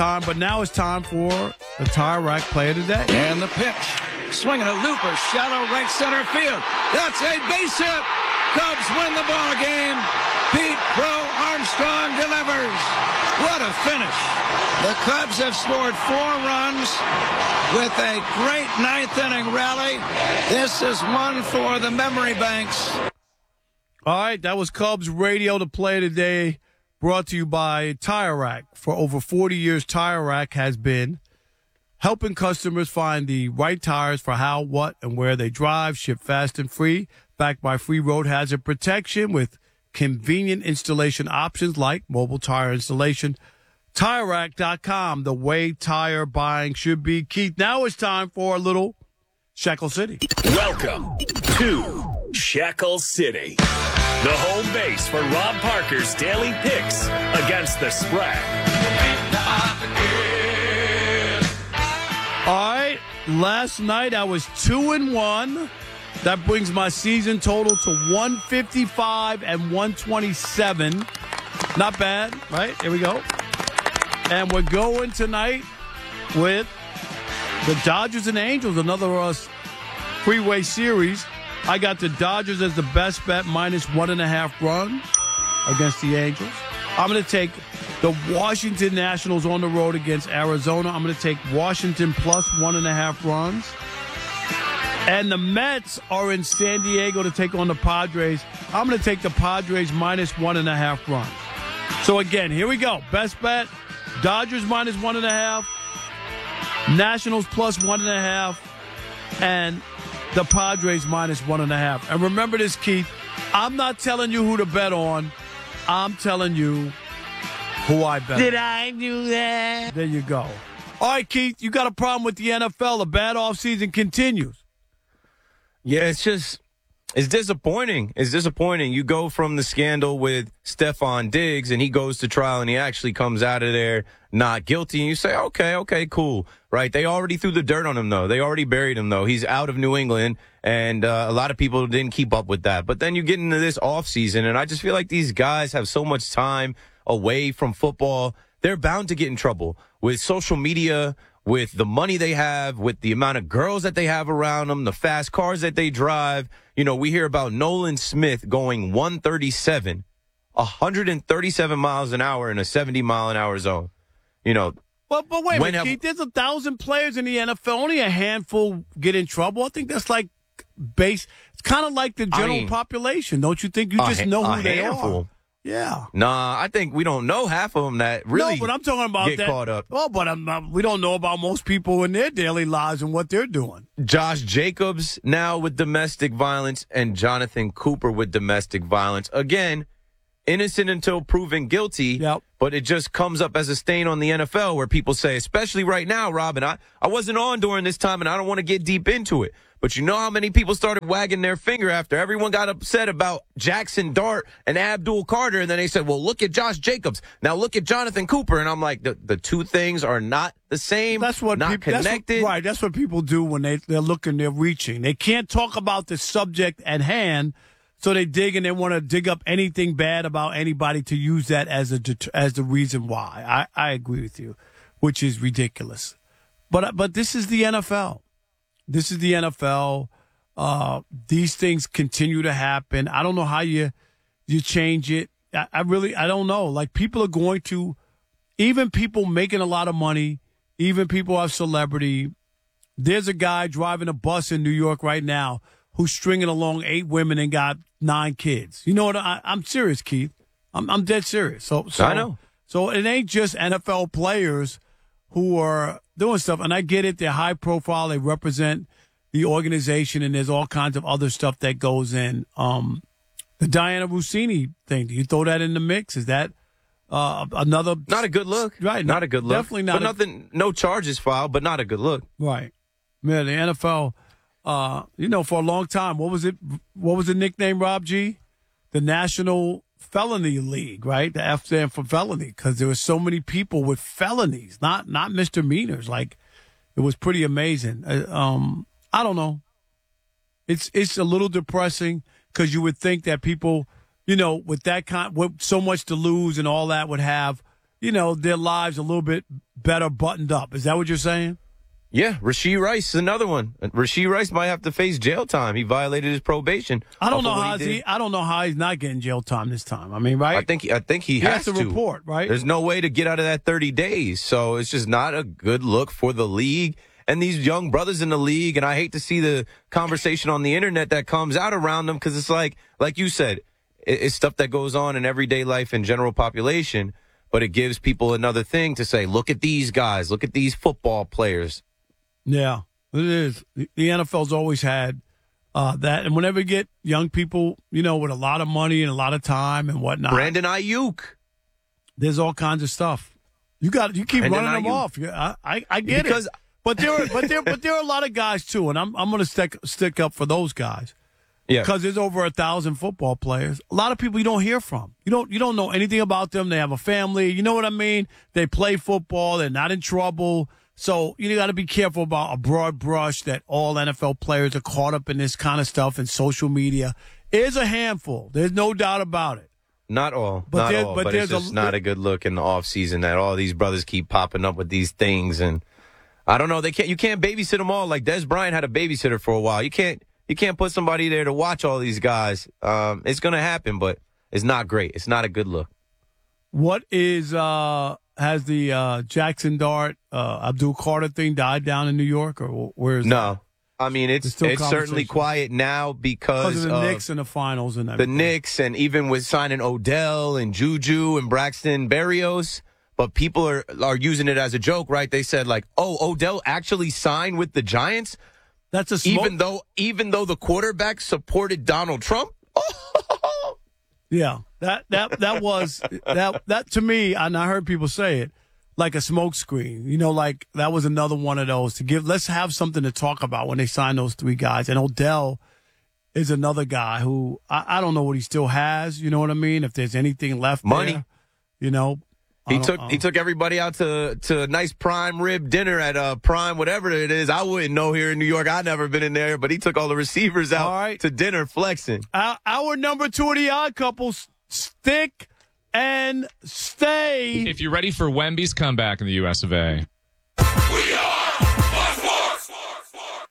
time, but now it's time for the Tire Rack Play of the Day. And the pitch. Swinging a looper, shallow right center field. That's a base hit. Cubs win the ball game. Pete Crow Armstrong delivers. What a finish. The Cubs have scored 4 runs with a great ninth-inning rally. This is one for the memory banks. All right, that was Cubs Radio, the Play of the Day, brought to you by Tire Rack. For over 40 years, Tire Rack has been helping customers find the right tires for how, what, and where they drive, ship fast and free, backed by free road hazard protection with convenient installation options like mobile tire installation. TireRack.com, the way tire buying should be. Keith, now it's time for a little Shekel City. Welcome to Shekel City, the home base for Rob Parker's daily picks against the spread. All right, last night I was 2-1. That brings my season total to 155 and 127. Not bad, right? Here we go. And we're going tonight with the Dodgers and Angels, another freeway series. I got the Dodgers as the best bet, minus 1.5 runs against the Angels. I'm going to take the Washington Nationals on the road against Arizona. I'm going to take Washington plus 1.5 runs. And the Mets are in San Diego to take on the Padres. I'm going to take the Padres minus 1.5 runs. So, again, here we go. Best bet, Dodgers minus 1.5, Nationals plus 1.5, and the Padres minus 1.5. And remember this, Keith, I'm not telling you who to bet on. I'm telling you who I bet. Did I do that? There you go. All right, Keith, you got a problem with the NFL. The bad offseason continues. Yeah, it's disappointing. It's disappointing. You go from the scandal with Stephon Diggs, and he goes to trial, and he actually comes out of there not guilty, and you say, okay, cool, right? They already threw the dirt on him, though. They already buried him, though. He's out of New England, and a lot of people didn't keep up with that. But then you get into this offseason, and I just feel like these guys have so much time away from football. They're bound to get in trouble with social media, with the money they have, with the amount of girls that they have around them, the fast cars that they drive. You know, we hear about Nolan Smith going 137 miles an hour in a 70-mile-an-hour zone. You know. But wait a minute, Keith, there's 1,000 players in the NFL. Only a handful get in trouble. I think that's like base. It's kind of like the general population. Don't you think? You just know who they are. Yeah. Nah, I think we don't know half of them that really but I'm talking about get caught up. Oh, but we don't know about most people in their daily lives and what they're doing. Josh Jacobs now with domestic violence and Jonathan Cooper with domestic violence. Again, innocent until proven guilty, but it just comes up as a stain on the NFL where people say, especially right now, Rob, and I wasn't on during this time, and I don't want to get deep into it. But you know how many people started wagging their finger after everyone got upset about Jackson Dart and Abdul Carter, and then they said, well, look at Josh Jacobs. Now look at Jonathan Cooper. And I'm like, the two things are not the same, that's what not connected. That's what people do when they're looking, they're reaching. They can't talk about the subject at hand, so they dig and they want to dig up anything bad about anybody to use that as the reason why. I agree with you, which is ridiculous. But this is the NFL. This is the NFL. These things continue to happen. I don't know how you change it. I don't know. Like, people are going to, even people making a lot of money, even people have celebrity. There's a guy driving a bus in New York right now who's stringing along 8 women and got 9 kids. You know what? I'm serious, Keith. I'm dead serious. So I know. So it ain't just NFL players who are doing stuff. And I get it. They're high profile. They represent the organization, and there's all kinds of other stuff that goes in. The Diana Rossini thing, do you throw that in the mix? Is that another? Not a good look. Right. Not a good look. Definitely not. But no charges filed, but not a good look. Right. Man, the NFL, for a long time, what was the nickname, Rob G? The National Felony League, right? The F stand for felony, because there were so many people with felonies, not misdemeanors. Like, it was pretty amazing. I don't know. It's a little depressing, because you would think that people, with that with so much to lose and all that, would have, their lives a little bit better buttoned up. Is that what you're saying? Yeah, Rashee Rice is another one. Rashee Rice might have to face jail time. He violated his probation. I don't know how he's not getting jail time this time. I mean, right? I think he has to report, right? There's no way to get out of that 30 days. So it's just not a good look for the league and these young brothers in the league. And I hate to see the conversation on the internet that comes out around them because it's like you said, it's stuff that goes on in everyday life and general population. But it gives people another thing to say, look at these guys, look at these football players. Yeah, it is. The NFL's always had that. And whenever you get young people, with a lot of money and a lot of time and whatnot. Brandon Ayuk. There's all kinds of stuff. You keep running them off. I get it. But there are a lot of guys too, and I'm going to stick up for those guys. Yeah. Because there's over 1,000 football players. A lot of people you don't hear from. You don't know anything about them. They have a family. You know what I mean? They play football. They're not in trouble. So you got to be careful about a broad brush that all NFL players are caught up in this kind of stuff and social media. It is a handful. There's no doubt about it. Not all. But it's just not a good look in the offseason that all these brothers keep popping up with these things. And I don't know. You can't babysit them all. Like Des Bryant had a babysitter for a while. You can't put somebody there to watch all these guys. It's going to happen, but it's not great. It's not a good look. What has the Jackson Dart, Abdul Carter thing died down in New York, or where is No. that? I mean, it's certainly quiet now because of the Knicks in the finals and everything. The Knicks, and even with signing Odell and Juju and Braxton Berrios. But people are using it as a joke, right? They said like, "Oh, Odell actually signed with the Giants." That's a smoke. Even though the quarterback supported Donald Trump. Yeah, that was that to me, and I heard people say it like a smokescreen. Like that was another one of those to give. Let's have something to talk about when they signed those three guys. And Odell is another guy who I don't know what he still has. You know what I mean? If there's anything left, money. There, He took everybody out to a nice prime rib dinner at Prime, whatever it is. I wouldn't know here in New York. I've never been in there, but he took all the receivers out to dinner flexing. Our number 2 of the Odd Couple, stick and stay. If you're ready for Wemby's comeback in the U.S. of A. We are Sports.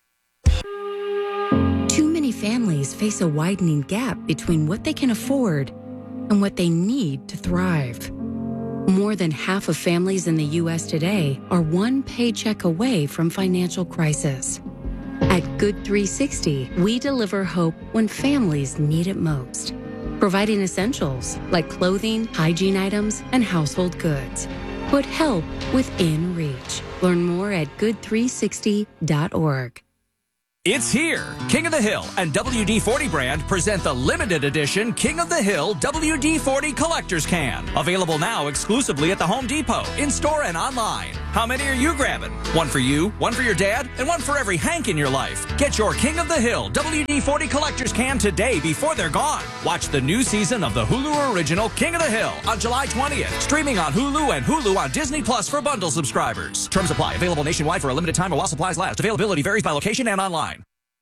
Too many families face a widening gap between what they can afford and what they need to thrive. More than half of families in the U.S. today are one paycheck away from financial crisis. At Good 360, we deliver hope when families need it most, providing essentials like clothing, hygiene items, and household goods. Put help within reach. Learn more at good360.org. It's here. King of the Hill and WD-40 brand present the limited edition King of the Hill WD-40 Collector's Can. Available now exclusively at the Home Depot, in-store and online. How many are you grabbing? One for you, one for your dad, and one for every Hank in your life. Get your King of the Hill WD-40 Collector's Can today before they're gone. Watch the new season of the Hulu original King of the Hill on July 20th. Streaming on Hulu and Hulu on Disney Plus for bundle subscribers. Terms apply. Available nationwide for a limited time or while supplies last. Availability varies by location and online.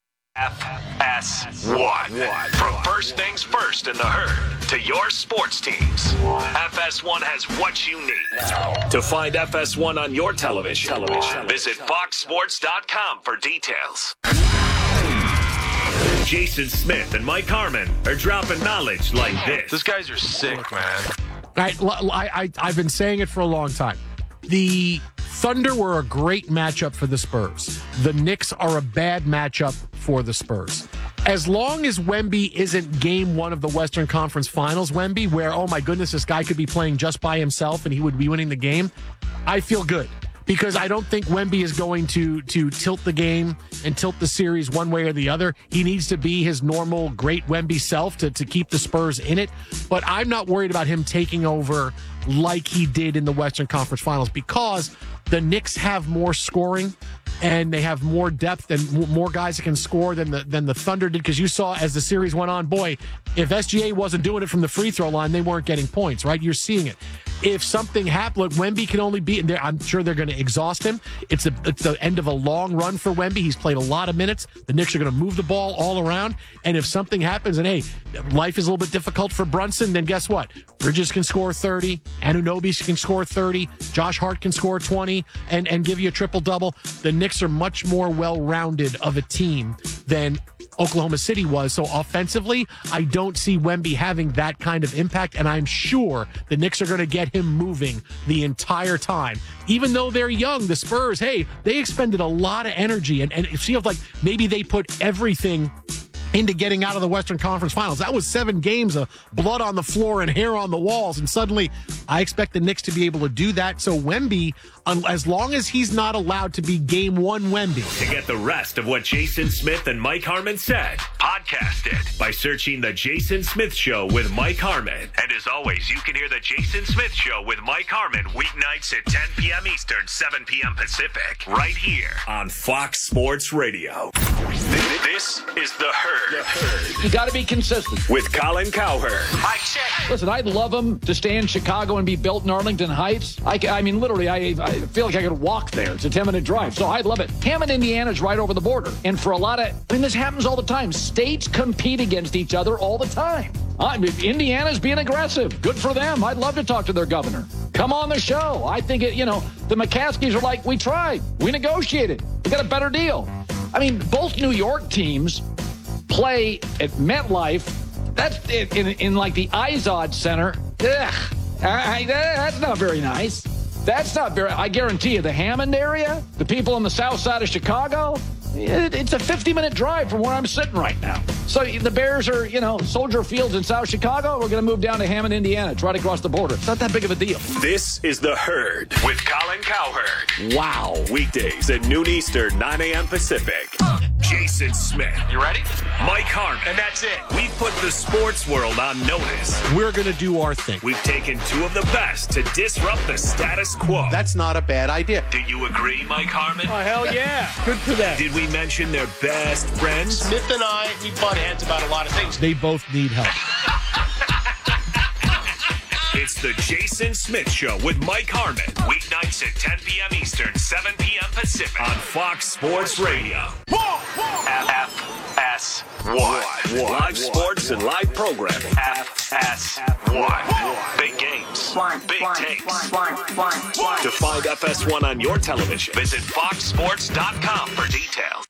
FS1. From first things first in the herd to your sports teams, FS1 has what you need. To find FS1 on your television, visit foxsports.com for details. Jason Smith and Mike Harmon are dropping knowledge like this. These guys are sick, man. I've been saying it for a long time. The Thunder were a great matchup for the Spurs. The Knicks are a bad matchup for the Spurs. As long as Wemby isn't game one of the Western Conference Finals, Wemby, where, oh my goodness, this guy could be playing just by himself and he would be winning the game, I feel good. Because I don't think Wemby is going to tilt the game and tilt the series one way or the other. He needs to be his normal great Wemby self to keep the Spurs in it. But I'm not worried about him taking over like he did in the Western Conference Finals because the Knicks have more scoring and they have more depth and more guys that can score than the Thunder did. Because you saw as the series went on, boy, if SGA wasn't doing it from the free throw line, they weren't getting points, right? You're seeing it. if something happens, look, Wemby can only be, I'm sure they're going to exhaust him. It's the end of a long run for Wemby. He's played a lot of minutes. The Knicks are going to move the ball all around. And if something happens, and hey, life is a little bit difficult for Brunson, then guess what? Bridges can score 30. Anunoby can score 30. Josh Hart can score 20 and give you a triple-double. The Knicks are much more well-rounded of a team than Oklahoma City was. So offensively, I don't see Wemby having that kind of impact, and I'm sure the Knicks are going to get him moving the entire time. Even though they're young, the Spurs, hey, they expended a lot of energy, and it feels like maybe they put everything into getting out of the Western Conference Finals. That was 7 games of blood on the floor and hair on the walls, and suddenly I expect the Knicks to be able to do that. So Wemby, as long as he's not allowed to be Game 1 Wemby. To get the rest of what Jason Smith and Mike Harmon said, podcast it by searching The Jason Smith Show with Mike Harmon. And as always, you can hear The Jason Smith Show with Mike Harmon weeknights at 10 p.m. Eastern, 7 p.m. Pacific, right here on Fox Sports Radio. This is The Herd. You got to be consistent. With Colin Cowherd. Mike check. Listen, I'd love him to stay in Chicago and be built in Arlington Heights. I mean, literally, I feel like I could walk there. It's a 10-minute drive, so I'd love it. Hammond, Indiana's right over the border. And for a lot of, this happens all the time. States compete against each other all the time. Indiana's being aggressive. Good for them. I'd love to talk to their governor. Come on the show. I think, the McCaskies are like, we tried. We negotiated. We got a better deal. I mean, both New York teams play at MetLife. That's in like the Izod Center. Ugh. That's not very nice. That's not very, I guarantee you, the Hammond area, the people on the south side of Chicago, it's a 50-minute drive from where I'm sitting right now. So the Bears are, Soldier Fields in South Chicago. We're going to move down to Hammond, Indiana. It's right across the border. It's not that big of a deal. This is The Herd with Colin Cowherd. Wow. Weekdays at noon Eastern, 9 a.m. Pacific. Jason Smith. You ready? Mike Harmon. And that's it. We've put the sports world on notice. We're going to do our thing. We've taken 2 of the best to disrupt the status quo. That's not a bad idea. Do you agree, Mike Harmon? Oh, hell yeah. Good for them. Did we mention their best friends? Smith and I, we butt heads about a lot of things. They both need help. It's the Jason Smith Show with Mike Harmon. Weeknights at 10 p.m. Eastern, 7 p.m. Pacific on Fox Sports Radio. FS1. Live sports and live programming. FS1. Big games. Big takes. To find FS1 on your television, visit foxsports.com for details.